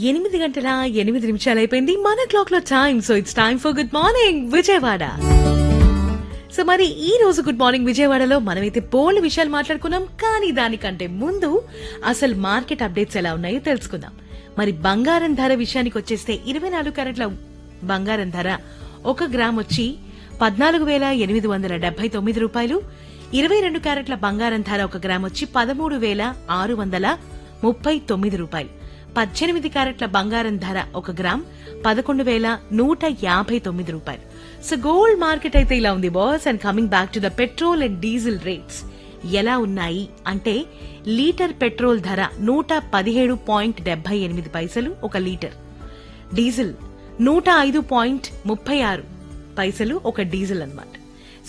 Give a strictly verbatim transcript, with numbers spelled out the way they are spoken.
ఎనిమిది గంటల ఎనిమిది నిమిషాలు అయిపోయింది మన క్లాక్ లో time. So it's time for good morning Vijayawada. So మరి ఈ రోజు గుడ్ మార్నింగ్ విజయవాడలో మనమైతే బోల్డ్ విషయాలు మాట్లాడుకున్నాం. కానీ దానికంటే ముందు అసలు మార్కెట్ అప్డేట్స్ ఎలా ఉన్నాయో తెలుసుకుందాం. మరి బంగారం ధర విషయానికి వచ్చేస్తే ఇరవై నాలుగు క్యారెట్ల బంగారం ధర ఒక గ్రామ్ వచ్చి పద్నాలుగు వేల ఎనిమిది వందల డెబ్బై తొమ్మిది రూపాయలు. ఇరవై రెండు క్యారెట్ల బంగారం ధర ఒక గ్రామ్ వచ్చి పదమూడు వేల ఆరు వందల ముప్పై తొమ్మిది రూపాయలు. పద్దెనిమిది క్యారెట్ల బంగారం ధర ఒక గ్రామ్ పదకొండు వేల నూట యాభై తొమ్మిది రూపాయలు. సో గోల్డ్ మార్కెట్ అయితే ఇలా ఉంది boss. And coming back to the petrol and diesel rates ఎలా ఉన్నాయి అంటే, లీటర్ పెట్రోల్ ధర నూట పదిహేడు పాయింట్ డెబ్బై ఎనిమిది పైసలు ఒక లీటర్. డీజిల్ నూట ఐదు పాయింట్ ముప్పై ఆరు పైసలు ఒక డీజిల్ అన్నమాట.